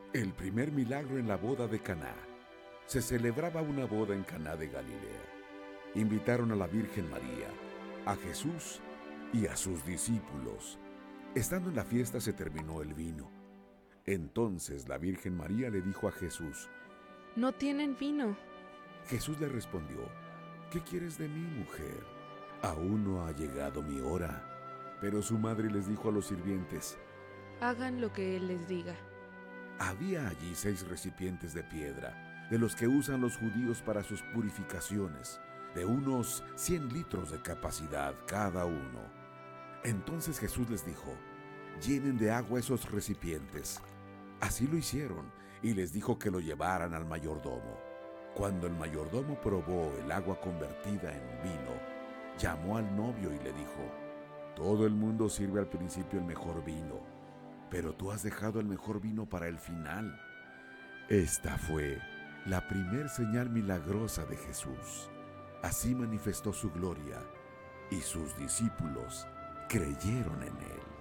El primer milagro en la boda de Caná. Se celebraba una boda en Caná de Galilea. Invitaron a la Virgen María, a Jesús y a sus discípulos. Estando en la fiesta se terminó el vino. Entonces la Virgen María le dijo a Jesús: No tienen vino. Jesús le respondió: ¿Qué quieres de mí, mujer? Aún no ha llegado mi hora. Pero su madre les dijo a los sirvientes: Hagan lo que Él les diga. Había allí 6 recipientes de piedra, de los que usan los judíos para sus purificaciones, de unos 100 litros de capacidad cada uno. Entonces Jesús les dijo: llenen de agua esos recipientes. Así lo hicieron, y les dijo que lo llevaran al mayordomo. Cuando el mayordomo probó el agua convertida en vino, llamó al novio y le dijo: todo el mundo sirve al principio el mejor vino, pero tú has dejado el mejor vino para el final. Esta fue la primer señal milagrosa de Jesús. Así manifestó su gloria, y sus discípulos creyeron en él.